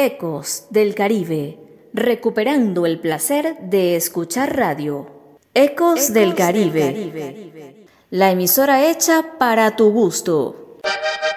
Ecos del Caribe, recuperando el placer de escuchar radio. Ecos del Caribe, la emisora hecha para tu gusto.